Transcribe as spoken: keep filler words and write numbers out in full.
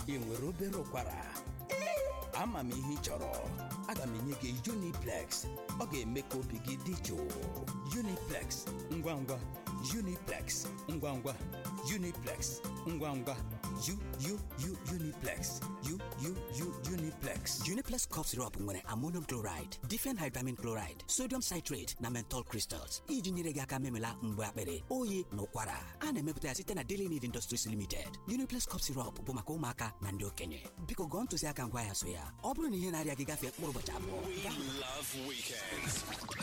ị nwere obere ụkwara ama m ihe ị chọrọ aga m enye gị Uniplex ọ ga-eme ka obi gị dị jụụ Uniplex ngwa ngwa Uniplex ngwa ngwa Uniplex ngwa ngwa U U U Uniplex U U U Uniplex Uniplex cough syrup nwere ammonium chloride, diphenhydramine chloride, sodium citrate na menthol crystals iji nyere gị aka memela mgbe akpịrị, oyi na ụkwara. A na-emepụta ya site na Daily Need Industries Limited. Uniplex cough syrup bụ maka ụmụaka na ndị okenye. Biko gụọ ntụziaka ngwa ya so ya. Ọ bụrụ na ihe na-arịa gị gafee mkpụrụ ụbọchị abụọ. We love weekends.